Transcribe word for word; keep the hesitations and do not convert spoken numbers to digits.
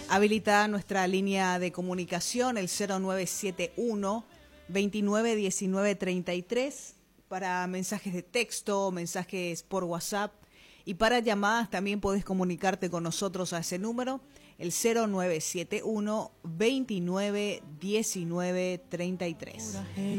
habilitada nuestra línea de comunicación, el cero nueve siete uno, veintinueve diecinueve treinta y tres, para mensajes de texto, mensajes por WhatsApp, y para llamadas también podés comunicarte con nosotros a ese número, el cero nueve siete uno, veintinueve diecinueve treinta y tres.